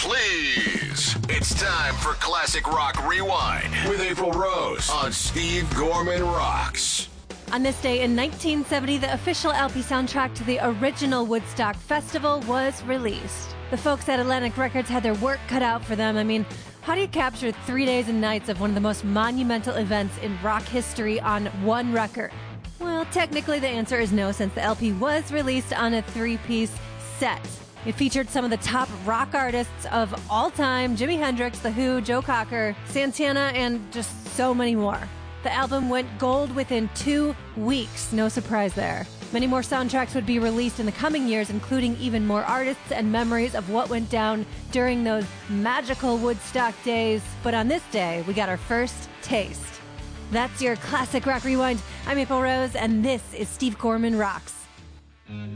please. It's time for Classic Rock Rewind with April Rose on Steve Gorman Rocks. On this day in 1970, the official LP soundtrack to the original Woodstock Festival was released. The folks at Atlantic Records had their work cut out for them. I mean, how do you capture 3 days and nights of one of the most monumental events in rock history on one record? Well, technically the answer is no, since the LP was released on a 3-piece set. It featured some of the top rock artists of all time: Jimi Hendrix, The Who, Joe Cocker, Santana, and just so many more. The album went gold within 2 weeks. No surprise there. Many more soundtracks would be released in the coming years, including even more artists and memories of what went down during those magical Woodstock days. But on this day, we got our first taste. That's your Classic Rock Rewind. I'm April Rose, and this is Steve Gorman Rocks.